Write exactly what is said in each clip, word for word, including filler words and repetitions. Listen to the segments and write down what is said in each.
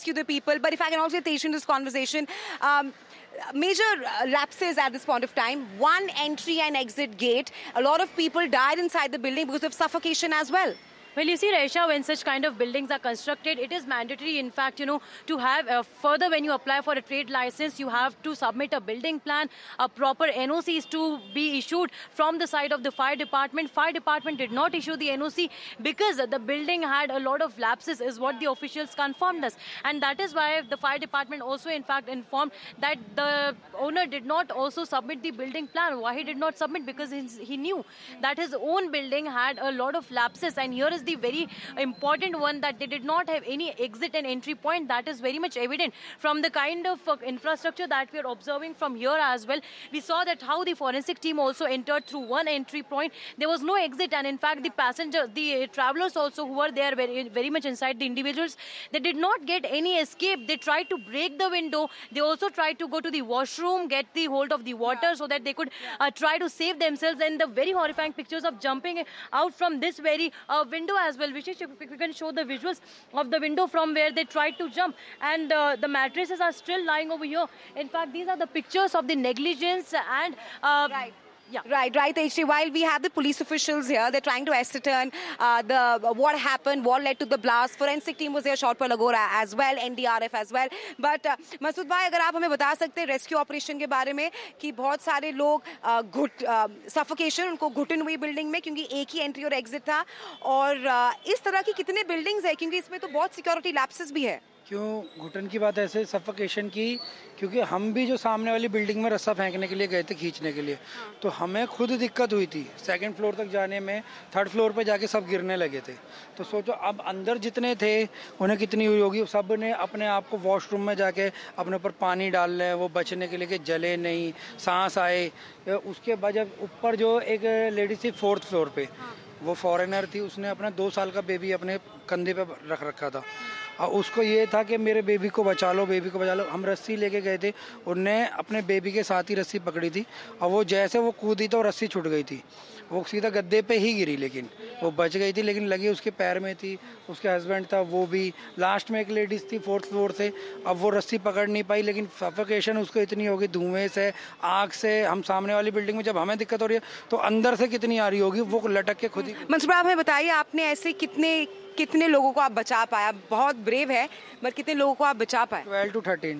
rescue the people. But if I can also take in this conversation, um, major uh, lapses at this point of time. One entry and exit gate. A lot of people died inside the building because of suffocation as well. Well, you see, Resha, when such kind of buildings are constructed, it is mandatory, in fact, you know, to have, uh, further when you apply for a trade license, you have to submit a building plan, a proper N O C is to be issued from the side of the fire department. Fire department did not issue the N O C because the building had a lot of lapses, is what the officials confirmed us. And that is why the fire department also, in fact, informed that the owner did not also submit the building plan. Why he did not submit? Because he knew that his own building had a lot of lapses. And here is the very important one, that they did not have any exit and entry point. That is very much evident from the kind of uh, infrastructure that we are observing from here as well. We saw that how the forensic team also entered through one entry point. There was no exit, and in fact the passengers, the uh, travelers also who were there very, very much inside, the individuals, they did not get any escape. They tried to break the window. They also tried to go to the washroom, get the hold of the water, yeah, so that they could uh, try to save themselves. And the very horrifying pictures of jumping out from this very uh, window as well. Vishesh, if we can show the visuals of the window from where they tried to jump, and uh, the mattresses are still lying over here. In fact, these are the pictures of the negligence and uh, right. Yeah. Right, right, H D. While we have the police officials here, they're trying to ascertain uh, the uh, what happened, what led to the blast. Forensic team was here, shot per Lagora as well, N D R F as well. But uh, Masood bhai, अगर आप हमें बता सकते हैं rescue operation के बारे में कि बहुत सारे लोग uh, घुट सफोकेशन uh, उनको घुटन हुई बिल्डिंग में क्योंकि एक ही एंट्री और एग्जिट था, और uh, इस तरह की कितने बिल्डिंग्स है, क्योंकि इसमें तो बहुत सिक्योरिटी लैप्सेस भी है. क्यों घुटन की बात ऐसे सफोकेशन की, क्योंकि हम भी जो सामने वाली बिल्डिंग में रस्सा फेंकने के लिए गए थे, खींचने के लिए, हाँ, तो हमें खुद दिक्कत हुई थी सेकंड फ्लोर तक जाने में. थर्ड फ्लोर पे जाके सब गिरने लगे थे. तो सोचो अब अंदर जितने थे उन्हें कितनी हुई होगी. सब ने अपने आप को वॉशरूम में जाके अपने ऊपर पानी डाल रहे हैं वो बचने के लिए कि जले नहीं, सांस आए. उसके बाद जब ऊपर जो एक लेडी थी फोर्थ फ्लोर पे, वो फॉरेनर थी, उसने अपना दो साल का बेबी अपने कंधे पे रख रखा था. और उसको ये था कि मेरे बेबी को बचा लो, बेबी को बचा लो. हम रस्सी लेके गए थे, उनने अपने बेबी के साथ ही रस्सी पकड़ी थी, और वो जैसे वो कूदी तो रस्सी छूट गई थी. वो सीधा गद्दे पे ही गिरी, लेकिन वो बच गई थी. लेकिन लगी उसके पैर में थी. उसके हस्बैंड था, वो भी. लास्ट में एक लेडीज़ थी फोर्थ फ्लोर से, अब वो रस्सी पकड़ नहीं पाई, लेकिन सफोकेशन उसको इतनी होगी धुएं से, आग से. हम सामने वाली बिल्डिंग में जब हमें दिक्कत हो रही है तो अंदर से कितनी आ रही होगी, वो लटक के खुद ही. मंसूर आप हमें बताइए, आपने ऐसे कितने कितने लोगों को आप बचा पाया? बहुत ब्रेव है, बट कितने लोगों को आप बचा पाए? Twelve to thirteen.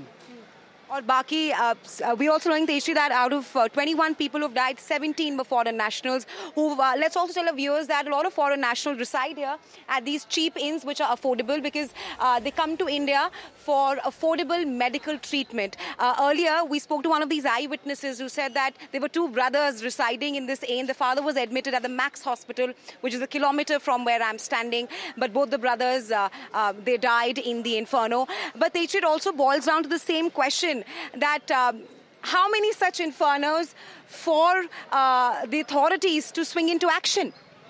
और बाकी we also knowing the issue that out of uh, twenty-one people who've died, seventeen were foreign nationals. Who uh, let's also tell our viewers that a lot of foreign nationals reside here at these cheap inns which are affordable because uh, they come to India for affordable medical treatment. Uh, earlier we spoke to one of these eyewitnesses who said that there were two brothers residing in this inn. The father was admitted at the Max Hospital, which is a kilometer from where I'm standing, but both the brothers uh, uh, they died in the inferno. But it also boils down to the same question, that um, how many such infernos for uh, the authorities to swing into action?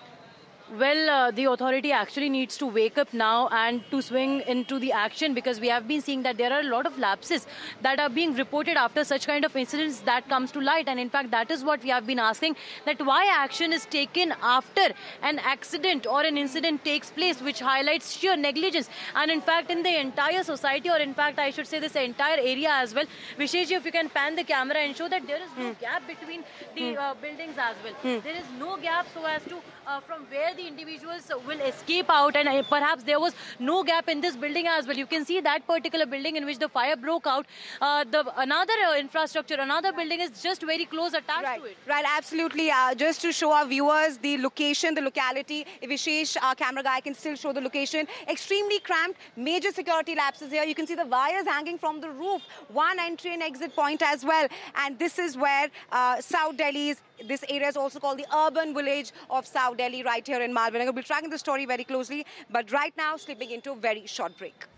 Well, uh, the authority actually needs to wake up now and to swing into the action, because we have been seeing that there are a lot of lapses that are being reported after such kind of incidents that comes to light. And in fact, that is what we have been asking, that why action is taken after an accident or an incident takes place, which highlights sheer negligence. And in fact, in the entire society, or in fact, I should say this entire area as well, Vishesh, if you can pan the camera and show that there is no mm. gap between the mm. uh, buildings as well. Mm. There is no gap so as to, uh, from where the individuals will escape out, and uh, perhaps there was no gap in this building as well. You can see that particular building in which the fire broke out. Uh, the another uh, infrastructure, another building is just very close attached right. to it. Right, absolutely. Uh, just to show our viewers the location, the locality, if Vishesh, our camera guy, can still show the location. Extremely cramped, major security lapses here. You can see the wires hanging from the roof. One entry and exit point as well. And this is where uh, South Delhi's, this area is also called the urban village of South Delhi, right here in Malvern. We'll be tracking the story very closely, but right now slipping into a very short break.